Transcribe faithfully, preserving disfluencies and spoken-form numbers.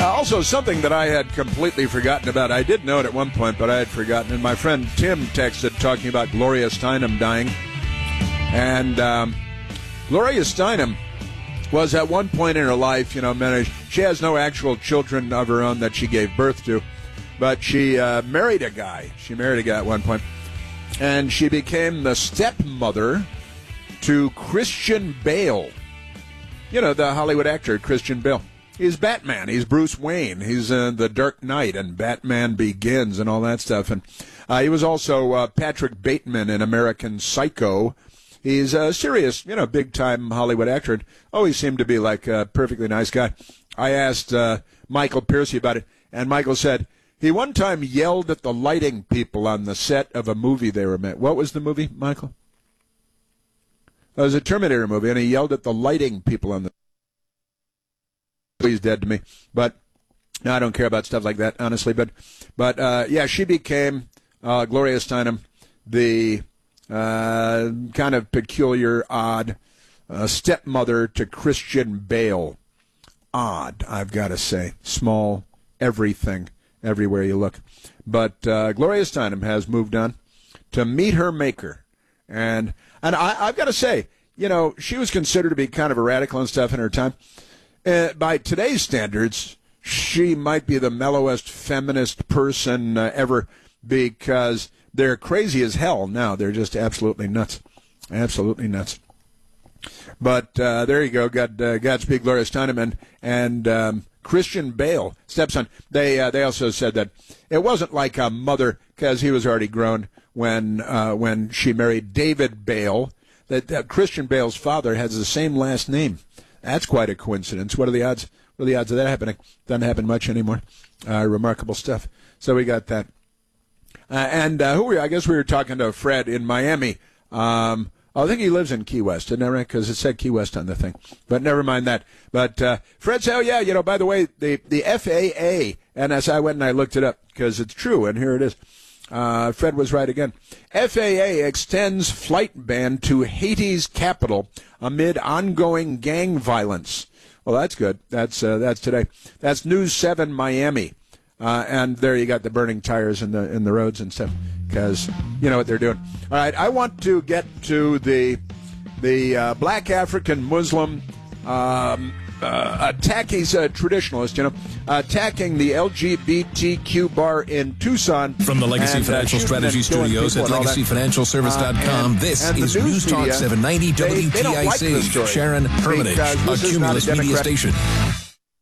also, something that I had completely forgotten about. I did know it at one point, but I had forgotten. And my friend Tim texted talking about Gloria Steinem dying. And um, Gloria Steinem was at one point in her life, you know, managed, she has no actual children of her own that she gave birth to, but she uh, married a guy. She married a guy at one point, and she became the stepmother to Christian Bale. You know, the Hollywood actor Christian Bale. He's Batman. He's Bruce Wayne. He's uh, the Dark Knight and Batman Begins and all that stuff. And uh, he was also uh, Patrick Bateman in American Psycho. He's a serious, you know, big-time Hollywood actor. And always seemed to be like a perfectly nice guy. I asked uh, Michael Piercy about it, and Michael said he one time yelled at the lighting people on the set of a movie they were in. What was the movie, Michael? It was a Terminator movie, and he yelled at the lighting people on the He's dead to me, but no, I don't care about stuff like that, honestly. But, but uh, yeah, she became uh, Gloria Steinem, the uh, kind of peculiar, odd uh, stepmother to Christian Bale. Odd, I've got to say. Small, everything, everywhere you look. But uh, Gloria Steinem has moved on to meet her maker, and and I, I've got to say, you know, she was considered to be kind of a radical and stuff in her time. Uh, by today's standards, she might be the mellowest feminist person uh, ever, because they're crazy as hell now. They're just absolutely nuts. Absolutely nuts. But uh, there you go. God, uh, Godspeed, Gloria Steinem, and, and um, Christian Bale, stepson. They uh, they also said that it wasn't like a mother, because he was already grown when uh, when she married David Bale. That uh, Christian Bale's father has the same last name. That's quite a coincidence. What are the odds? What are the odds of that happening? Doesn't happen much anymore. Uh, remarkable stuff. So we got that. Uh, and uh, who were we? I guess we were talking to Fred in Miami. Um, I think he lives in Key West, isn't that right? Because it said Key West on the thing. But never mind that. But uh, Fred said, oh, yeah, you know, by the way, the, the F A A, and as I went and I looked it up, because it's true, and here it is. Uh, Fred was right again. F A A extends flight ban to Haiti's capital amid ongoing gang violence. Well, that's good. That's uh, that's today. That's News seven Miami. Uh, and there you got the burning tires in the in the roads and stuff, because you know what they're doing. All right, I want to get to the the uh, black African Muslim um, uh, attack. He's a traditionalist, you know, attacking the L G B T Q bar in Tucson. From the Legacy and, Financial uh, Strategy Studios at legacy financial service dot com, uh, this is News Talk seven ninety W T I C, Sharon Hermitage, a Cumulus media station.